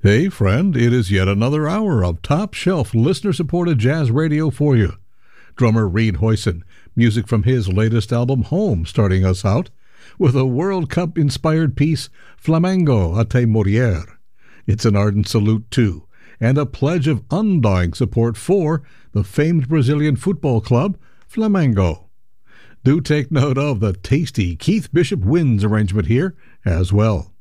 Hey, friend, it is yet another hour of top-shelf, listener-supported jazz radio for you. Drummer Reed Hoyson, music from his latest album, Home, starting us out, with a World Cup-inspired piece, Flamengo a te morir. It's an ardent salute to, and a pledge of undying support for, the famed Brazilian football club, Flamengo. Do take note of the tasty Keith Bishop Winds arrangement here as well.